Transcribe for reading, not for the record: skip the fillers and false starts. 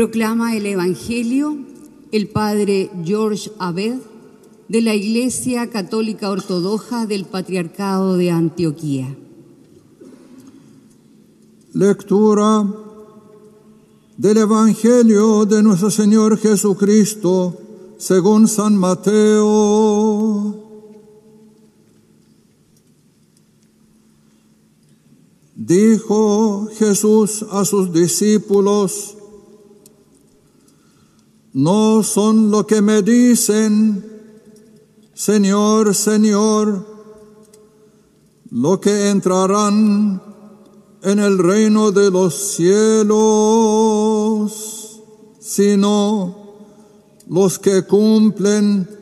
Proclama el Evangelio el Padre George Abed de la Iglesia Católica Ortodoxa del Patriarcado de Antioquía. Lectura del Evangelio de nuestro Señor Jesucristo según San Mateo. Dijo Jesús a sus discípulos: no son lo que me dicen, Señor, Señor, lo que entrarán en el reino de los cielos, sino los que cumplen